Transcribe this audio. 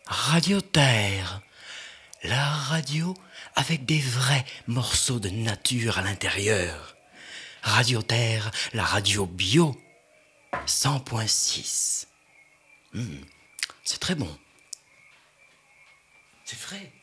Radio Terre, la radio avec des vrais morceaux de nature à l'intérieur. Radio Terre, la radio bio, 100.6. C'est très bon. C'est frais.